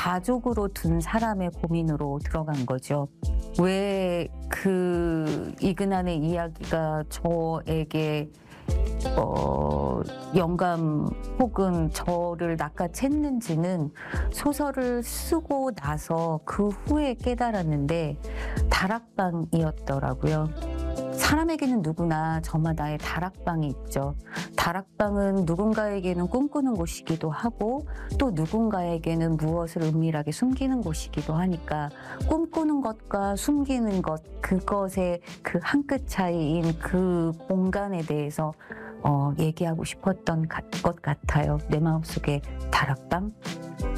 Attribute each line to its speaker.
Speaker 1: 가족으로 둔 사람의 고민으로 들어간 거죠. 왜 그 이근한의 이야기가 저에게 영감 혹은 저를 낚아챘는지는 소설을 쓰고 나서 그 후에 깨달았는데 다락방이었더라고요. 사람에게는 누구나 저마다의 다락방이 있죠. 다락방은 누군가에게는 꿈꾸는 곳이기도 하고 또 누군가에게는 무엇을 은밀하게 숨기는 곳이기도 하니까 꿈꾸는 것과 숨기는 것, 그것의 그 한 끗 차이인 그 공간에 대해서 얘기하고 싶었던 것 같아요. 내 마음속의 다락방.